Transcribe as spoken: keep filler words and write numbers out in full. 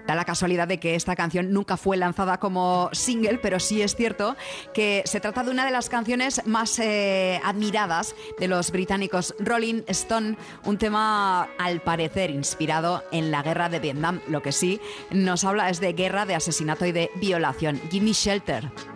Da la casualidad de que esta canción nunca fue lanzada como single, pero sí es cierto que se trata de una de las canciones más eh, admiradas de los británicos Rolling Stone, un tema al parecer inspirado en la guerra de Vietnam. Lo que sí nos habla es de guerra, de asesinato y de violación. Gimme Shelter.